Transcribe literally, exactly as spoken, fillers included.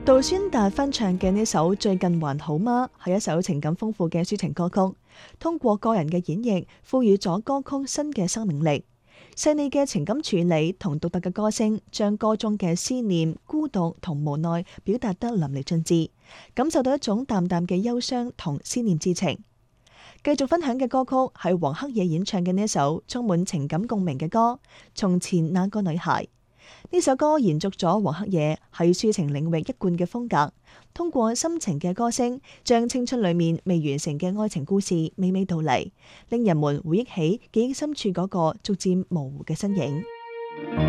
杜宣達翻唱嘅呢首《最近還好嗎》係一首情感豐富嘅抒情歌曲，通過個人嘅演繹，賦予咗歌曲新嘅生命力。細膩嘅情感處理同獨特嘅歌聲，將歌中嘅思念、孤獨同無奈表達得淋漓盡致，感受到一種淡淡嘅憂傷同思念之情。繼續分享嘅歌曲係黃克野演唱嘅呢一首充滿情感共鳴嘅歌《從前那個女孩》。呢首歌延續咗黃克野喺抒情領域一貫嘅風格，通過深情嘅歌聲，將青春裏面未完成嘅愛情故事娓娓道嚟，令人們回憶起記憶深處嗰個逐漸模糊嘅身影。